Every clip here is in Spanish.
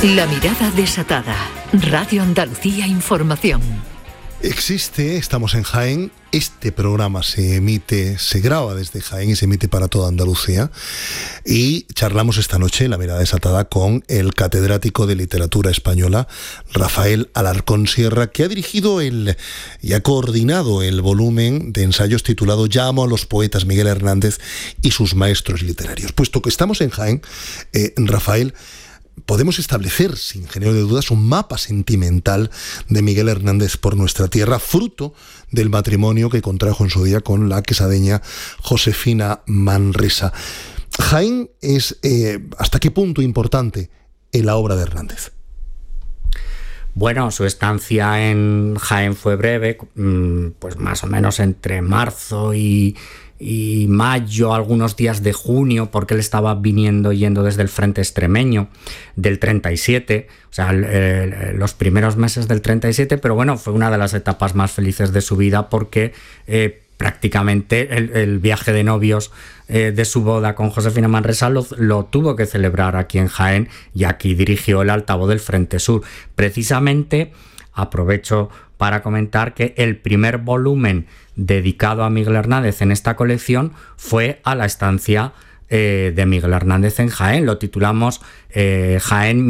La mirada desatada. Radio Andalucía Información. Estamos en Jaén, este programa se graba desde Jaén y se emite para toda Andalucía, y charlamos esta noche en La mirada desatada con el catedrático de literatura española Rafael Alarcón Sierra, que ha dirigido y ha coordinado el volumen de ensayos titulado Llamo a los poetas Miguel Hernández y sus maestros literarios. Puesto que estamos en Jaén, Rafael, podemos establecer, sin género de dudas, un mapa sentimental de Miguel Hernández por nuestra tierra, fruto del matrimonio que contrajo en su día con la quesadeña Josefina Manresa. Jaén es, ¿hasta qué punto importante en la obra de Hernández? Bueno, su estancia en Jaén fue breve, pues más o menos entre marzo y mayo, algunos días de junio, porque él estaba yendo desde el frente extremeño del 37, o sea, los primeros meses del 37, pero bueno, fue una de las etapas más felices de su vida porque prácticamente el viaje de novios de su boda con Josefina Manresa lo tuvo que celebrar aquí en Jaén, y aquí dirigió el altavoz del Frente Sur. Precisamente, aprovecho para comentar que el primer volumen dedicado a Miguel Hernández en esta colección fue a la estancia de Miguel Hernández en Jaén. Lo titulamos Jaén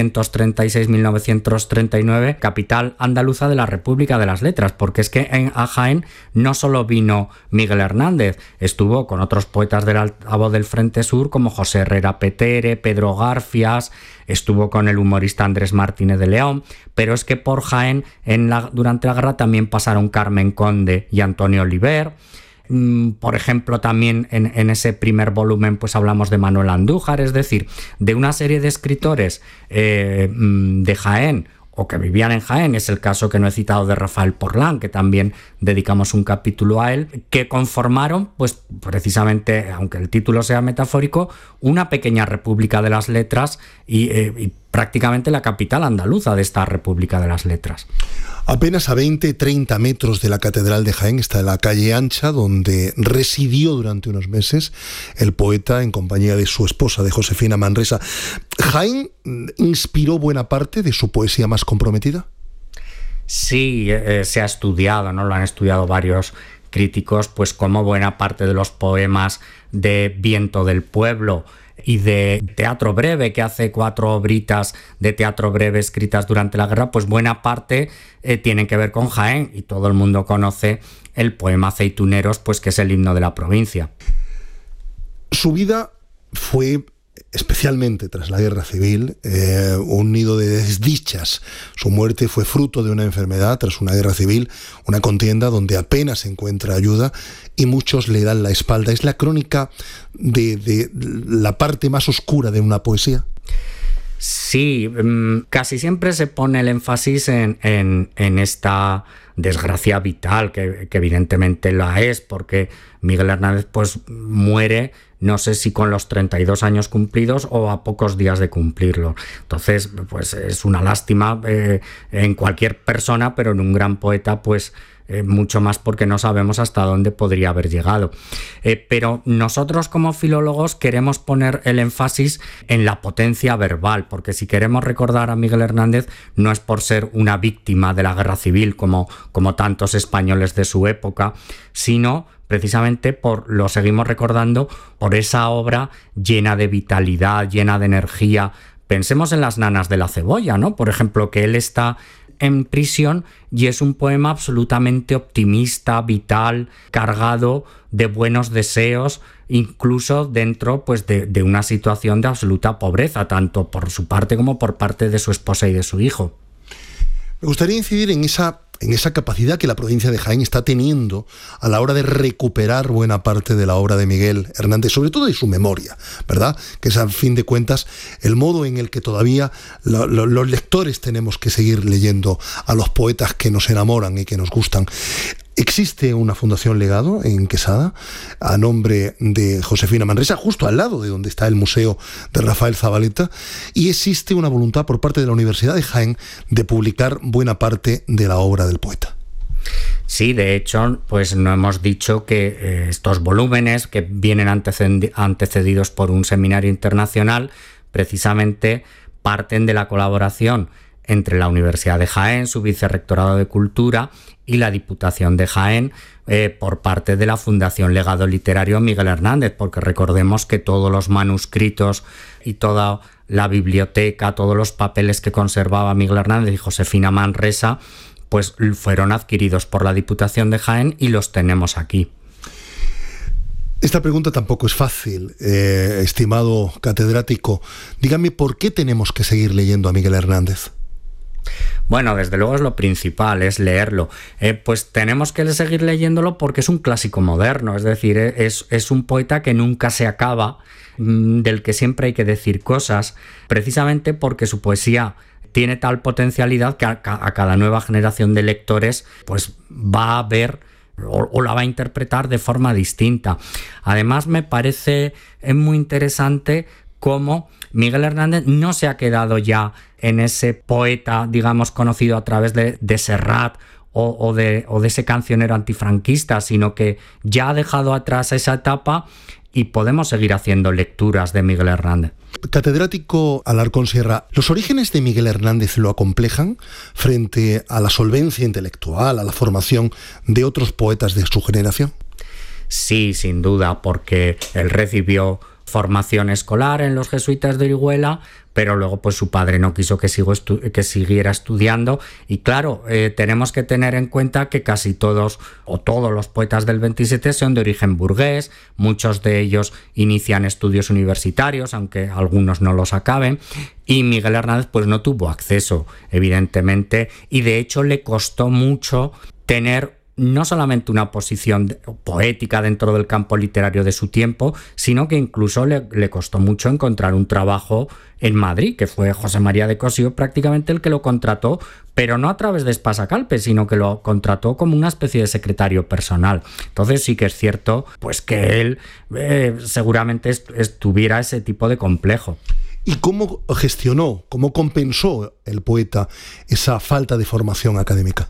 1936-1939, capital andaluza de la República de las Letras, porque es que a Jaén no solo vino Miguel Hernández, estuvo con otros poetas del altavoz del Frente Sur como José Herrera Petere, Pedro Garfias, estuvo con el humorista Andrés Martínez de León, pero es que por Jaén durante la guerra también pasaron Carmen Conde y Antonio Oliver. Por ejemplo, también en ese primer volumen pues hablamos de Manuel Andújar, es decir, de una serie de escritores de Jaén o que vivían en Jaén. Es el caso que no he citado de Rafael Porlán, que también dedicamos un capítulo a él, que conformaron, pues precisamente, aunque el título sea metafórico, una pequeña república de las letras y prácticamente la capital andaluza de esta República de las Letras. Apenas a 20-30 metros de la Catedral de Jaén está la calle Ancha, donde residió durante unos meses el poeta en compañía de su esposa, de Josefina Manresa. ¿Jaén inspiró buena parte de su poesía más comprometida? Sí, se ha estudiado, ¿no? Lo han estudiado varios críticos, pues como buena parte de los poemas de Viento del Pueblo y de Teatro Breve, que hace 4 obritas de teatro breve escritas durante la guerra, pues buena parte tienen que ver con Jaén, y todo el mundo conoce el poema Aceituneros, pues que es el himno de la provincia. Su vida fue, especialmente tras la guerra civil, un nido de desdichas. Su muerte fue fruto de una enfermedad tras una guerra civil, una contienda donde apenas encuentra ayuda y muchos le dan la espalda. ¿Es la crónica de la parte más oscura de una poesía? Sí, casi siempre se pone el énfasis en esta desgracia vital, que evidentemente la es, porque Miguel Hernández pues muere, no sé si con los 32 años cumplidos o a pocos días de cumplirlo. Entonces, pues es una lástima en cualquier persona, pero en un gran poeta, pues mucho más, porque no sabemos hasta dónde podría haber llegado. Pero nosotros como filólogos queremos poner el énfasis en la potencia verbal, porque si queremos recordar a Miguel Hernández no es por ser una víctima de la guerra civil como tantos españoles de su época, sino precisamente lo seguimos recordando por esa obra llena de vitalidad, llena de energía. Pensemos en Las nanas de la cebolla, ¿no? Por ejemplo, que él está en prisión y es un poema absolutamente optimista, vital, cargado de buenos deseos, incluso dentro pues de una situación de absoluta pobreza, tanto por su parte como por parte de su esposa y de su hijo. Me gustaría incidir en esa capacidad que la provincia de Jaén está teniendo a la hora de recuperar buena parte de la obra de Miguel Hernández, sobre todo de su memoria, ¿verdad? Que es, a fin de cuentas, el modo en el que todavía los lectores tenemos que seguir leyendo a los poetas que nos enamoran y que nos gustan. Existe una fundación Legado en Quesada a nombre de Josefina Manresa, justo al lado de donde está el museo de Rafael Zabaleta, y existe una voluntad por parte de la Universidad de Jaén de publicar buena parte de la obra del poeta. Sí, de hecho, pues no hemos dicho que estos volúmenes, que vienen antecedidos por un seminario internacional, precisamente parten de la colaboración entre la Universidad de Jaén, su Vicerrectorado de Cultura, y la Diputación de Jaén por parte de la Fundación Legado Literario Miguel Hernández, porque recordemos que todos los manuscritos y toda la biblioteca, todos los papeles que conservaba Miguel Hernández y Josefina Manresa, pues fueron adquiridos por la Diputación de Jaén y los tenemos aquí. Esta pregunta tampoco es fácil, estimado catedrático. Dígame, ¿por qué tenemos que seguir leyendo a Miguel Hernández? Bueno, desde luego es lo principal, es leerlo. Pues tenemos que seguir leyéndolo porque es un clásico moderno, es decir, es un poeta que nunca se acaba, del que siempre hay que decir cosas, precisamente porque su poesía tiene tal potencialidad que a cada nueva generación de lectores pues va a ver o la va a interpretar de forma distinta. Además, me parece muy interesante cómo Miguel Hernández no se ha quedado ya en ese poeta, digamos, conocido a través de Serrat o de ese cancionero antifranquista, sino que ya ha dejado atrás esa etapa y podemos seguir haciendo lecturas de Miguel Hernández. Catedrático Alarcón Sierra, ¿los orígenes de Miguel Hernández lo acomplejan frente a la solvencia intelectual, a la formación de otros poetas de su generación? Sí, sin duda, porque él recibió formación escolar en los jesuitas de Orihuela, pero luego pues su padre no quiso que siguiera estudiando, y claro, tenemos que tener en cuenta que casi todos los poetas del 27 son de origen burgués, muchos de ellos inician estudios universitarios, aunque algunos no los acaben, y Miguel Hernández pues no tuvo acceso, evidentemente, y de hecho le costó mucho tener no solamente una posición poética dentro del campo literario de su tiempo, sino que incluso le costó mucho encontrar un trabajo en Madrid, que fue José María de Cossío prácticamente el que lo contrató, pero no a través de Espasacalpe, sino que lo contrató como una especie de secretario personal. Entonces sí que es cierto pues que él seguramente tuviera ese tipo de complejo. ¿Y cómo gestionó, cómo compensó el poeta esa falta de formación académica?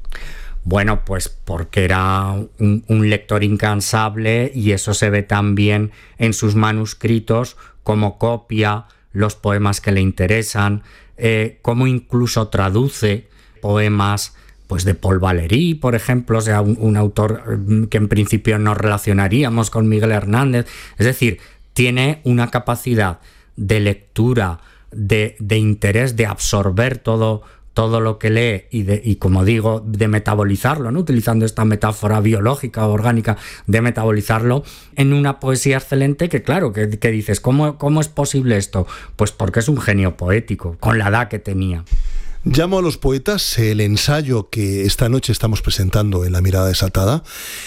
Bueno, pues porque era un lector incansable, y eso se ve también en sus manuscritos, cómo copia los poemas que le interesan, cómo incluso traduce poemas pues de Paul Valéry, por ejemplo, o sea, un autor que en principio no relacionaríamos con Miguel Hernández. Es decir, tiene una capacidad de lectura, de interés, de absorber todo lo que lee y como digo, de metabolizarlo, ¿no? Utilizando esta metáfora biológica o orgánica, de metabolizarlo en una poesía excelente que, claro, que dices, ¿cómo es posible esto? Pues porque es un genio poético, con la edad que tenía. Llamo a los poetas. El ensayo que esta noche estamos presentando en La Mirada Desatada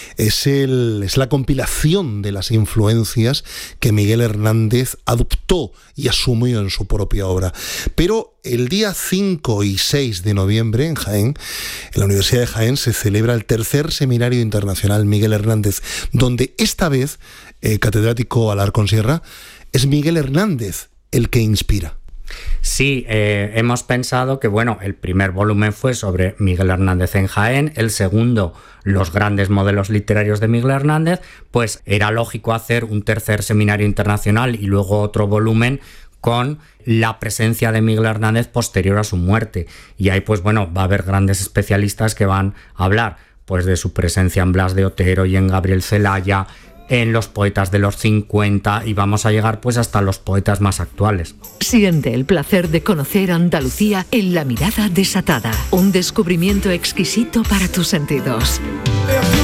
es la compilación de las influencias que Miguel Hernández adoptó y asumió en su propia obra. Pero el día 5 y 6 de noviembre en Jaén, en la Universidad de Jaén, se celebra el tercer Seminario Internacional Miguel Hernández, donde esta vez, catedrático Alarcón Sierra, es Miguel Hernández el que inspira. Sí, hemos pensado que, bueno, el primer volumen fue sobre Miguel Hernández en Jaén, el segundo, los grandes modelos literarios de Miguel Hernández, pues era lógico hacer un tercer seminario internacional y luego otro volumen con la presencia de Miguel Hernández posterior a su muerte. Y ahí, pues bueno, va a haber grandes especialistas que van a hablar pues de su presencia en Blas de Otero y en Gabriel Celaya, en los poetas de los 50, y vamos a llegar pues hasta los poetas más actuales. Siente el placer de conocer Andalucía en La Mirada Desatada, un descubrimiento exquisito para tus sentidos.